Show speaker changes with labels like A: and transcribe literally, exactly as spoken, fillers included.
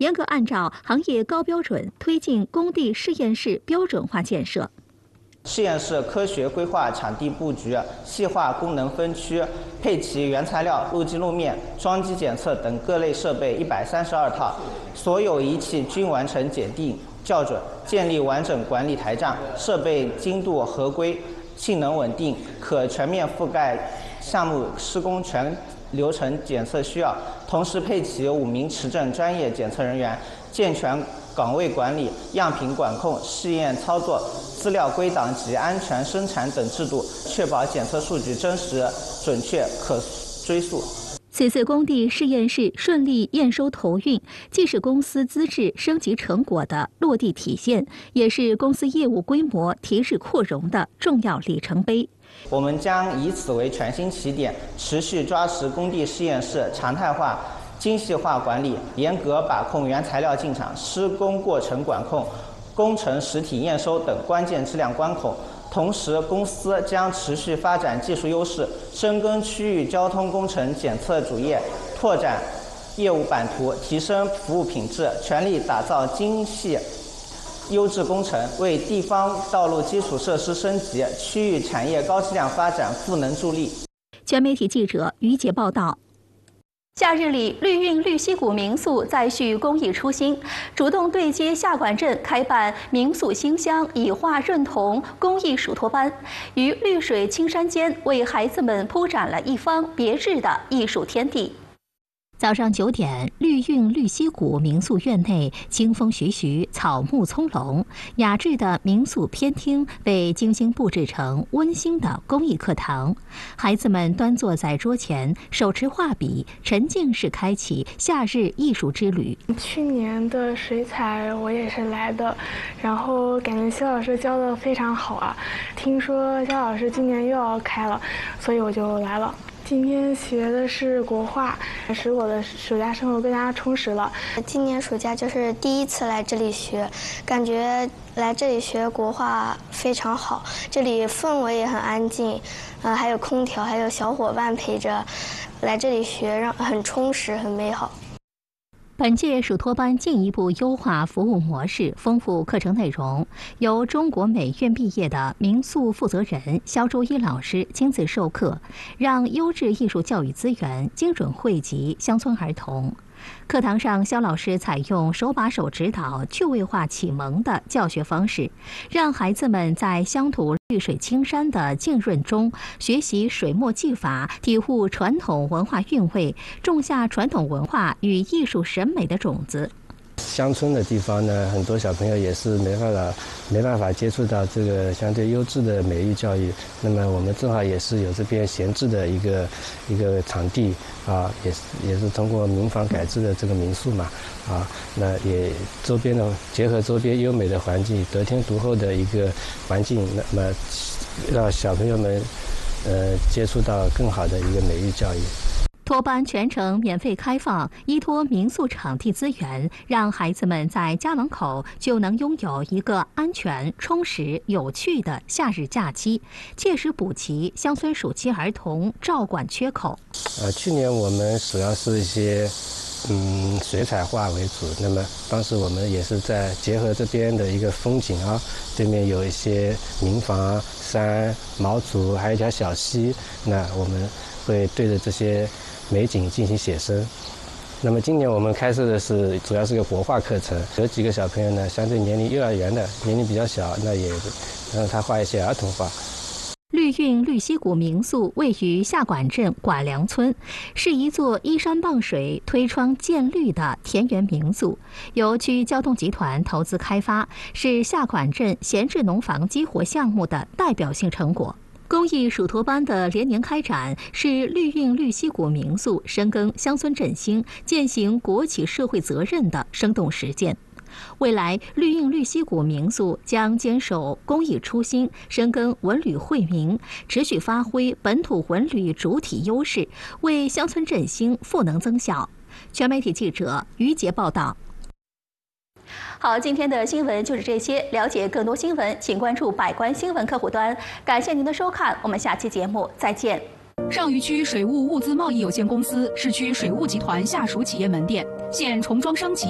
A: 严格按照行业高标准推进工地实验室标准化建设。
B: 实验室科学规划场地布局，细化功能分区，配齐原材料、路基路面、桩基检测等各类设备一百三十二套，所有仪器均完成检定校准，建立完整管理台账，设备精度合规，性能稳定，可全面覆盖项目施工全流程检测需要。同时配齐五名持证专业检测人员，健全岗位管理、样品管控、试验操作、资料归档及安全生产等制度，确保检测数据真实、准确、可追溯。
A: 此次工地实验室顺利验收投运，既是公司资质升级成果的落地体现，也是公司业务规模提质扩容的重要里程碑。
B: 我们将以此为全新起点，持续抓实工地实验室常态化、精细化管理，严格把控原材料进场、施工过程管控、工程实体验收等关键质量关口。同时，公司将持续发展技术优势，深耕区域交通工程检测主业，拓展业务版图，提升服务品质，全力打造精细 优质工程，为地方道路基础设施升级、区域产业高质量发展赋能助力。
A: 全媒体记者于杰报道。 夏日里，绿韵绿溪谷民宿再续公益初心，主动对接下管镇开办民宿馨香以画润童公益属托班，于绿水青山间为孩子们铺展了一方别致的艺术天地。 早上九点，绿韵绿溪谷民宿院内清风徐徐，草木葱茏，雅致的民宿偏厅被精心布置成温馨的公益课堂。孩子们端坐在桌前，手持画笔，沉浸式开启夏日艺术之旅。
C: 去年的水彩我也是来的，然后感觉肖老师教的非常好啊。听说肖老师今年又要开了，所以我就来了。 今天学的是国画，使我的暑假生活更加充实了。
D: 今年暑假就是第一次来这里学，感觉来这里学国画非常好，这里氛围也很安静，呃，还有空调，还有小伙伴陪着，来这里学让很充实，很美好。
A: 本届属托班进一步优化服务模式，丰富课程内容。由中国美院毕业的民宿负责人肖周一老师亲自授课，让优质艺术教育资源精准惠及乡村儿童。 课堂上，肖老师采用手把手指导、趣味化启蒙的教学方式，让孩子们在乡土绿水青山的浸润中学习水墨技法，体悟传统文化韵味，种下传统文化与艺术审美的种子。
E: 乡村的地方呢，很多小朋友也是没办法没办法接触到这个相对优质的美育教育。那么我们正好也是有这边闲置的一个一个场地啊，也是也是通过民房改制的这个民宿嘛啊，那也周边的结合周边优美的环境，得天独厚的一个环境，那么让小朋友们呃接触到更好的一个美育教育。
A: 托班全程免费开放，依托民宿场地资源，让孩子们在家门口就能拥有一个安全、充实、有趣的夏日假期，切实补齐乡村暑期儿童照管缺口。
E: 呃，去年我们主要是一些嗯水彩画为主，那么当时我们也是在结合这边的一个风景啊，对面有一些民房、山、毛竹，还有一条小溪，那我们会对着这些 美景进行写生。那么今年我们开设的是主要是个国画课程，有几个小朋友呢，相对年龄幼儿园的年龄比较小，那也让他画一些儿童画。
A: 绿韵绿溪谷民宿位于下管镇管梁村，是一座依山傍水、推窗见绿的田园民宿，由区交通集团投资开发，是下管镇闲置农房激活项目的代表性成果。 公益属托班的连年开展，是绿韵绿溪谷民宿深耕乡村振兴、践行国企社会责任的生动实践。未来，绿韵绿溪谷民宿将坚守公益初心，深耕文旅惠民，持续发挥本土文旅主体优势，为乡村振兴赋能增效。全媒体记者于杰报道。 好，今天的新闻就是这些。了解更多新闻，请关注百官新闻客户端。感谢您的收看，我们下期节目再见。
F: 上虞区水务物资贸易有限公司是区水务集团下属企业门店，现重装升级。